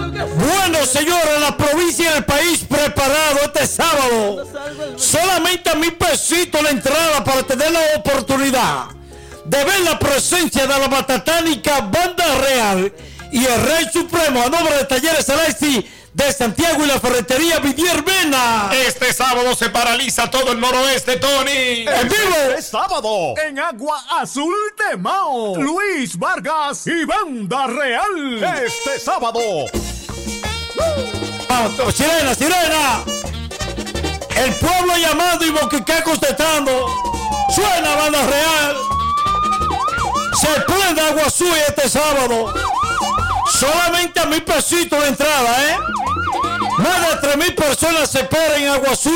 Bueno, señores, la provincia y el país preparado este sábado. Solamente a 1,000 pesitos la entrada para tener la oportunidad de ver la presencia de la batatánica Banda Real y el Rey Supremo a nombre de Talleres Celesti de Santiago y la ferretería Vidier Vena. Este sábado se paraliza todo el noroeste, Tony. En vivo. Este sábado, en Agua Azul de Mao, Luis Vargas y Banda Real. Este sábado. Sirena, sirena. El pueblo llamando y Boquiqué contestando. Suena Banda Real. Se prende Agua Azul este sábado. Solamente a 1,000 pesitos la entrada, ¿eh? Más de 3,000 personas se esperan en Agua Azul